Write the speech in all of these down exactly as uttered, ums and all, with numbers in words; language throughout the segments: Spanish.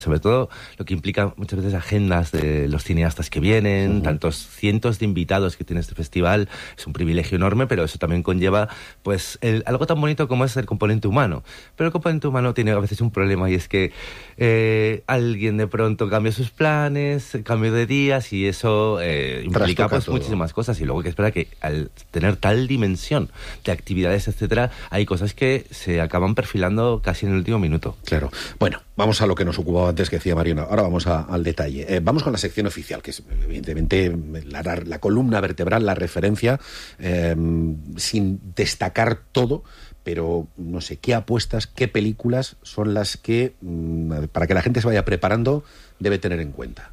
sobre todo lo que implica muchas veces agendas de los cineastas que vienen, uh-huh. tantos cientos de invitados que tiene este festival, es un privilegio enorme, pero eso también conlleva pues el, algo tan bonito como es el componente humano. Pero el componente humano tiene a veces un problema, y es que eh, alguien de pronto cambia sus planes, cambio de días, y eso eh, implica pues todo. Muchísimas cosas, y luego que espera que al tener tal dimensión de actividades, etcétera, hay cosas que se acaban perfilando casi en el último minuto. Claro. Bueno, vamos a lo que nos ocupaba antes, que decía Mariona. Ahora vamos a, al detalle. Eh, vamos con la sección oficial, que es evidentemente la, la columna vertebral, la referencia, eh, sin destacar todo, pero no sé, ¿qué apuestas, qué películas son las que, para que la gente se vaya preparando, debe tener en cuenta?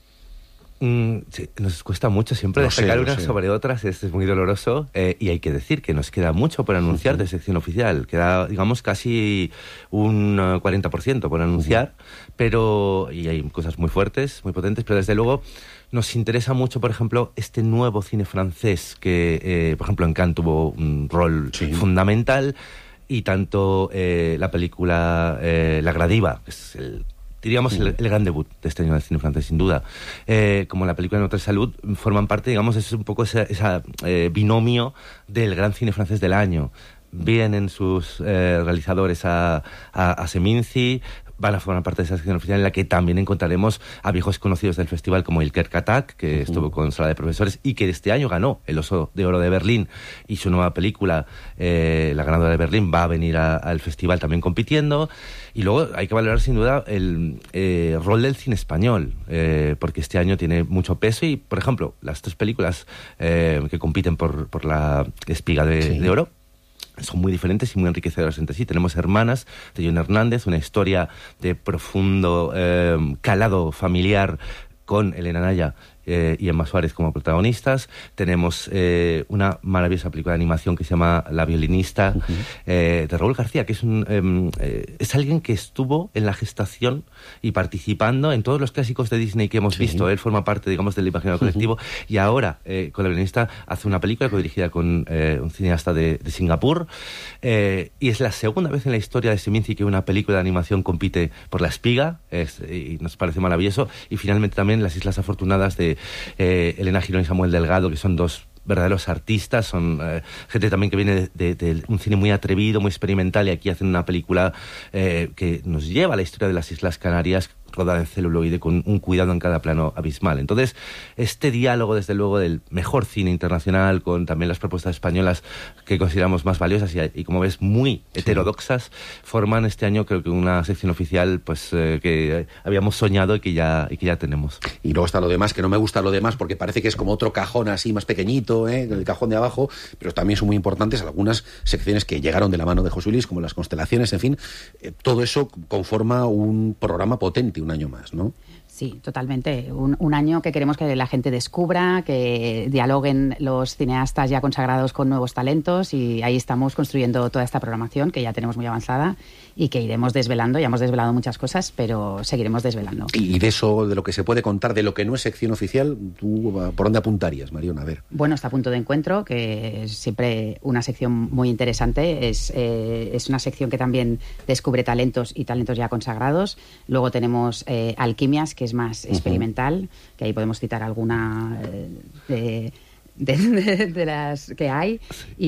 Mm, sí, nos cuesta mucho siempre lo destacar sé, unas sobre otras, es, es muy doloroso, eh, y hay que decir que nos queda mucho por anunciar uh-huh. de sección oficial, queda digamos casi un uh, cuarenta por ciento por anunciar, uh-huh. pero y hay cosas muy fuertes, muy potentes, pero desde luego nos interesa mucho, por ejemplo, este nuevo cine francés que, eh, por ejemplo, en Cannes tuvo un rol sí. fundamental, y tanto eh, la película eh, La Gradiva, que es el diríamos el, el gran debut de este año del cine francés, sin duda, eh, como la película Notre Salud, forman parte, digamos, es un poco ese esa, eh, binomio del gran cine francés del año. Vienen sus eh, realizadores a, a, a Seminci, van a formar parte de esa sección oficial en la que también encontraremos a viejos conocidos del festival como Ilker Katak, que uh-huh. estuvo con Sala de Profesores y que este año ganó el Oso de Oro de Berlín, y su nueva película, eh, la ganadora de Berlín, va a venir a, al festival también compitiendo. Y luego hay que valorar sin duda el eh, rol del cine español, eh, porque este año tiene mucho peso, y por ejemplo las tres películas eh, que compiten por, por la Espiga de, sí. de Oro son muy diferentes y muy enriquecedoras entre sí. Tenemos Hermanas, de John Hernández, una historia de profundo eh, calado familiar con Elena Naya eh, y Emma Suárez como protagonistas. Tenemos eh, una maravillosa película de animación que se llama La violinista, uh-huh. eh, de Raúl García, que es un eh, eh, es alguien que estuvo en la gestación y participando en todos los clásicos de Disney que hemos sí. visto. Él forma parte, digamos, del imaginario colectivo, uh-huh. y ahora eh, con La violinista hace una película codirigida con eh, un cineasta de, de Singapur, eh, y es la segunda vez en la historia de Seminci que una película de animación compite por la Espiga, es, y nos parece maravilloso. Y finalmente también Las Islas Afortunadas de eh, Elena Girón y Samuel Delgado, que son dos verdaderos artistas, son eh, gente también que viene de, de, de un cine muy atrevido, muy experimental, y aquí hacen una película eh, que nos lleva a la historia de las Islas Canarias, rodada en celuloide, con un cuidado en cada plano abismal. Entonces, este diálogo, desde luego, del mejor cine internacional, con también las propuestas españolas que consideramos más valiosas y, y como ves, muy heterodoxas, sí. forman este año, creo que una sección oficial pues eh, que habíamos soñado y que ya y que ya tenemos. Y luego está lo demás, que no me gusta lo demás, porque parece que es como otro cajón así más pequeñito, ¿eh? El cajón de abajo, pero también son muy importantes algunas secciones que llegaron de la mano de José Luis, como las constelaciones, en fin, eh, todo eso conforma un programa potente, un año más, ¿no? Sí, totalmente. Un, un año que queremos que la gente descubra, que dialoguen los cineastas ya consagrados con nuevos talentos, y ahí estamos construyendo toda esta programación que ya tenemos muy avanzada y que iremos desvelando. Ya hemos desvelado muchas cosas, pero seguiremos desvelando. Y de eso, de lo que se puede contar, de lo que no es sección oficial, ¿tú por dónde apuntarías, Mariona? A ver. Bueno, está Punto de Encuentro, que es siempre una sección muy interesante. Es, eh, es una sección que también descubre talentos y talentos ya consagrados. Luego tenemos eh, Alquimias, que es más experimental, uh-huh. que ahí podemos citar alguna eh, de, de, de, de las que hay,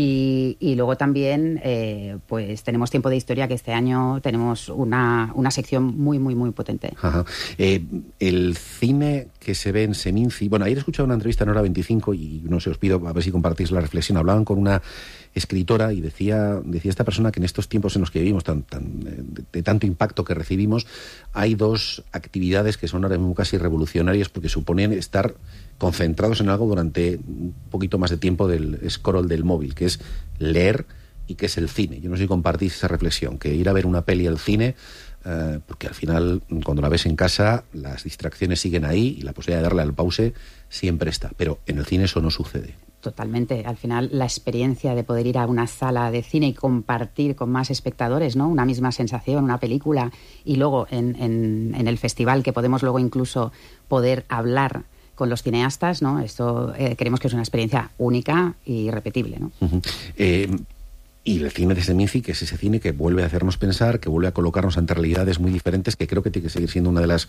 y, y luego también eh, pues tenemos Tiempo de Historia, que este año tenemos una, una sección muy muy muy potente. Ajá. Eh, el cine que se ve en Seminci, bueno, ayer he escuchado una entrevista en Hora veinticinco y no sé, os pido a ver si compartís la reflexión. Hablaban con una escritora y decía decía esta persona que en estos tiempos en los que vivimos, tan, tan, de, de tanto impacto que recibimos, hay dos actividades que son ahora mismo casi revolucionarias, porque suponen estar concentrados en algo durante un poquito más de tiempo del scroll del móvil, que es leer y que es el cine. Yo no sé si compartís esa reflexión, que ir a ver una peli al cine, eh, porque al final, cuando la ves en casa, las distracciones siguen ahí y la posibilidad de darle al pause siempre está, pero en el cine eso no sucede. Totalmente. Al final, la experiencia de poder ir a una sala de cine y compartir con más espectadores, ¿no?, una misma sensación, una película, y luego en, en, en el festival, que podemos luego incluso poder hablar con los cineastas, ¿no? Esto eh, creemos que es una experiencia única y irrepetible, ¿no? Uh-huh. Eh, Y el cine de Seminci, que es ese cine que vuelve a hacernos pensar, que vuelve a colocarnos ante realidades muy diferentes, que creo que tiene que seguir siendo una de las